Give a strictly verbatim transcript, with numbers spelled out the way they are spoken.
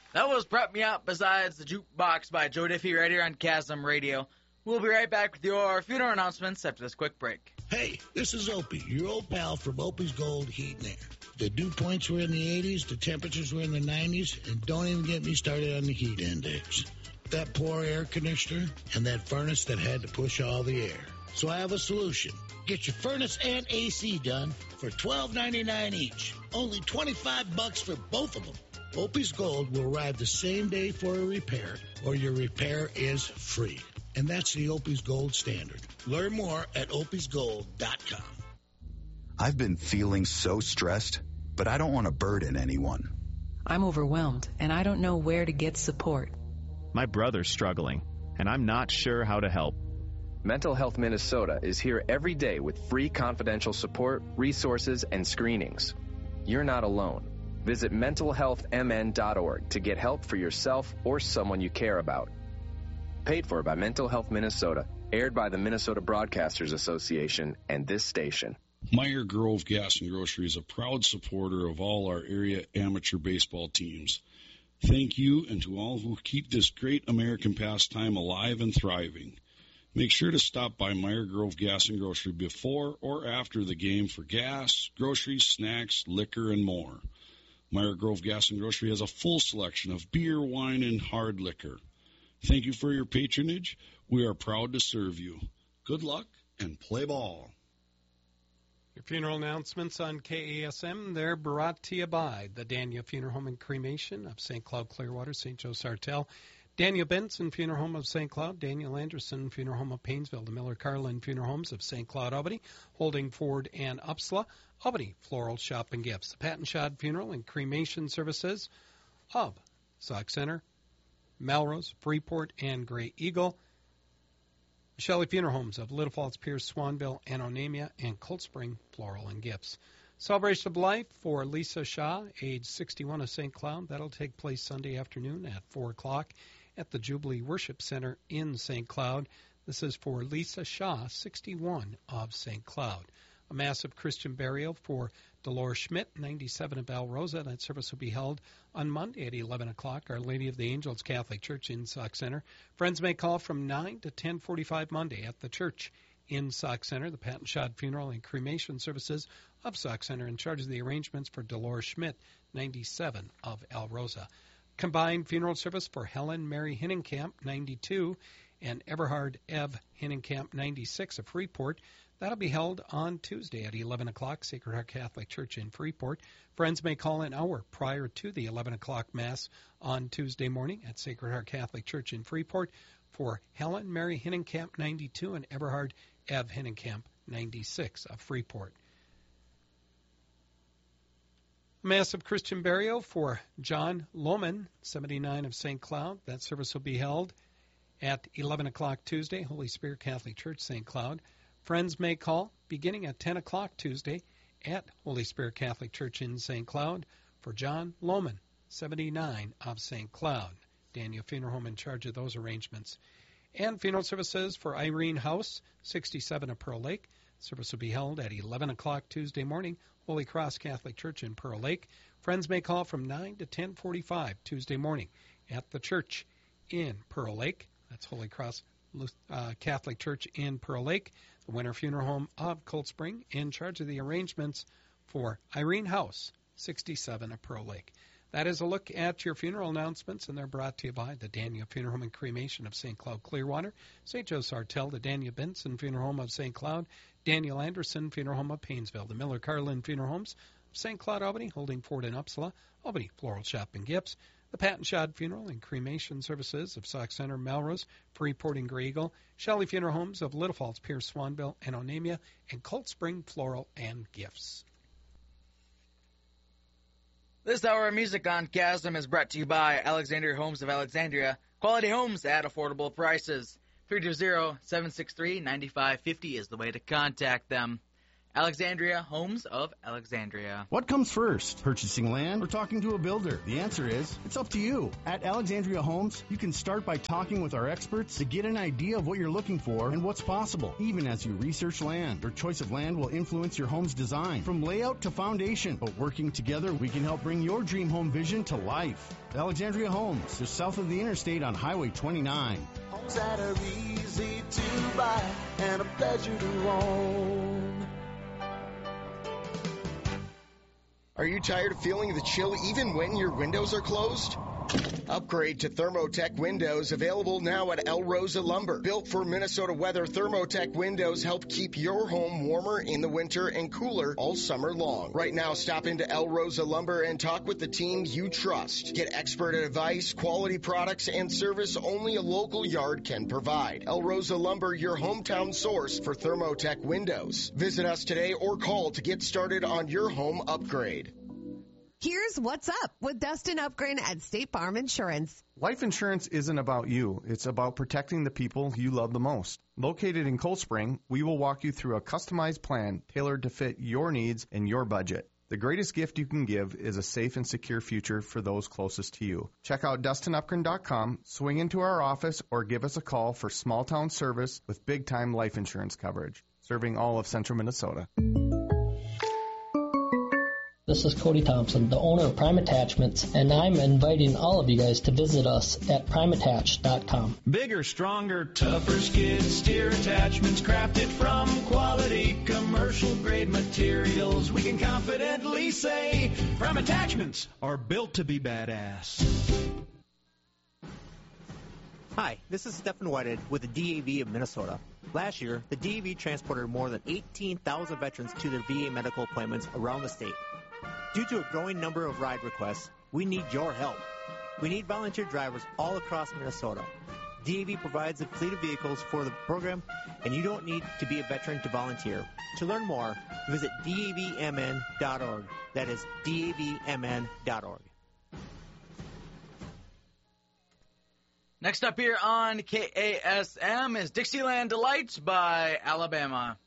That was Prep Me Up Besides the Jukebox by Joe Diffie right here on Chasm Radio. We'll be right back with your funeral announcements after this quick break. Hey, this is Opie, your old pal from Opie's Gold Heat and Air. The dew points were in the eighties, the temperatures were in the nineties, and don't even get me started on the heat index. That poor air conditioner and that furnace that had to push all the air. So I have a solution. Get your furnace and A C done for twelve ninety-nine each. Only twenty-five bucks for both of them. Opie's Gold will arrive the same day for a repair, or your repair is free. And that's the Opie's Gold standard. Learn more at opies gold dot com. I've been feeling so stressed, but I don't want to burden anyone. I'm overwhelmed, and I don't know where to get support. My brother's struggling, and I'm not sure how to help. Mental Health Minnesota is here every day with free confidential support, resources, and screenings. You're not alone. Visit mental health m n dot org to get help for yourself or someone you care about. Paid for by Mental Health Minnesota, aired by the Minnesota Broadcasters Association and this station. Meyer Grove Gas and Grocery is a proud supporter of all our area amateur baseball teams. Thank you, and to all who keep this great American pastime alive and thriving. Make sure to stop by Meyer Grove Gas and Grocery before or after the game for gas, groceries, snacks, liquor, and more. Meyer Grove Gas and Grocery has a full selection of beer, wine, and hard liquor. Thank you for your patronage. We are proud to serve you. Good luck and play ball. Your funeral announcements on K A S M, they're brought to you by the Daniel Funeral Home and Cremation of Saint Cloud, Clearwater, Saint Joe Sartell, Daniel Benson Funeral Home of Saint Cloud, Daniel Anderson Funeral Home of Painesville, the Miller Carlin Funeral Homes of Saint Cloud, Albany, Holding Ford and Upsala, Albany Floral Shop and Gifts, the Pat and Shad Funeral and Cremation Services of Sauk Center, Melrose, Freeport, and Gray Eagle, Shelley Funeral Homes of Little Falls, Pierce, Swanville, and Onamia, and Cold Spring Floral and Gifts. Celebration of Life for Lisa Shaw, age sixty-one, of Saint Cloud. That'll take place Sunday afternoon at four o'clock at the Jubilee Worship Center in Saint Cloud. This is for Lisa Shaw, sixty-one, of Saint Cloud. A massive Christian burial for Dolores Schmidt, ninety-seven, of Alrosa. That service will be held on Monday at eleven o'clock. Our Lady of the Angels Catholic Church in Sauk Center. Friends may call from nine to ten forty-five Monday at the church in Sauk Center. The Pat and Shad Funeral and Cremation Services of Sauk Center in charge of the arrangements for Dolores Schmidt, ninety-seven, of Alrosa. Combined funeral service for Helen Mary Hinnenkamp, ninety-two, and Eberhard Ev Hinnenkamp, ninety-six, of Freeport. That'll be held on Tuesday at eleven o'clock, Sacred Heart Catholic Church in Freeport. Friends may call an hour prior to the eleven o'clock Mass on Tuesday morning at Sacred Heart Catholic Church in Freeport for Helen Mary Hinnenkamp, ninety-two, and Eberhard Ev Hinnenkamp, ninety-six, of Freeport. Massive Christian burial for John Lohman, seventy-nine, of Saint Cloud. That service will be held at eleven o'clock Tuesday, Holy Spirit Catholic Church, Saint Cloud. Friends may call beginning at ten o'clock Tuesday at Holy Spirit Catholic Church in Saint Cloud for John Lohman, seventy-nine, of Saint Cloud. Daniel Funeral Home in charge of those arrangements. And funeral services for Irene House, sixty-seven, of Pearl Lake. Service will be held at eleven o'clock Tuesday morning, Holy Cross Catholic Church in Pearl Lake. Friends may call from nine to ten forty-five Tuesday morning at the church in Pearl Lake. That's Holy Cross uh, Catholic Church in Pearl Lake. The Winter Funeral Home of Cold Spring in charge of the arrangements for Irene House, sixty-seven, of Pearl Lake. That is a look at your funeral announcements, and they're brought to you by the Daniel Funeral Home and Cremation of Saint Cloud, Clearwater, Saint Joe Sartell, the Daniel Benson Funeral Home of Saint Cloud, Daniel Anderson Funeral Home of Painesville, the Miller Carlin Funeral Homes of Saint Cloud, Albany, Holding Ford and Upsala, Albany Floral Shop and Gifts, the Pat and Shad Funeral and Cremation Services of Sauk Center, Melrose, Freeport, and Gray Eagle, Shelley Funeral Homes of Little Falls, Pierce, Swanville, and Onamia, and Cold Spring Floral and Gifts. This hour of music on Chasm is brought to you by Alexandria Homes of Alexandria. Quality homes at affordable prices. three two zero, seven six three, nine five five zero is the way to contact them. Alexandria Homes of Alexandria. What comes first, purchasing land or talking to a builder? The answer is, it's up to you. At Alexandria Homes, you can start by talking with our experts to get an idea of what you're looking for and what's possible. Even as you research land, your choice of land will influence your home's design, from layout to foundation. But working together, we can help bring your dream home vision to life. Alexandria Homes, just south of the interstate on Highway twenty-nine. Homes that are easy to buy and a pleasure to own. Are you tired of feeling the chill even when your windows are closed? Upgrade to Thermotech windows, available now at El Rosa Lumber. Built for Minnesota weather, Thermotech windows help keep your home warmer in the winter and cooler all summer long. Right now, stop into El Rosa Lumber and talk with the team you trust. Get expert advice, quality products, and service only a local yard can provide. El Rosa Lumber, your hometown source for Thermotech windows. Visit us today or call to get started on your home upgrade. Here's what's up with Dustin Upgren at State Farm Insurance. Life insurance isn't about you. It's about protecting the people you love the most. Located in Cold Spring, we will walk you through a customized plan tailored to fit your needs and your budget. The greatest gift you can give is a safe and secure future for those closest to you. Check out Dustin Upgren dot com, swing into our office, or give us a call for small town service with big-time life insurance coverage. Serving all of central Minnesota. This is Cody Thompson, the owner of Prime Attachments, and I'm inviting all of you guys to visit us at prime attach dot com. Bigger, stronger, tougher skid steer attachments crafted from quality commercial-grade materials. We can confidently say Prime Attachments are built to be badass. Hi, this is Stephen Whitehead with the D A V of Minnesota. Last year, the D A V transported more than eighteen thousand veterans to their V A medical appointments around the state. Due to a growing number of ride requests, we need your help. We need volunteer drivers all across Minnesota. D A V provides a fleet of vehicles for the program, and you don't need to be a veteran to volunteer. To learn more, visit D A V M N dot org. That is D A V M N dot org. Next up here on K A S M is Dixieland Delights by Alabama.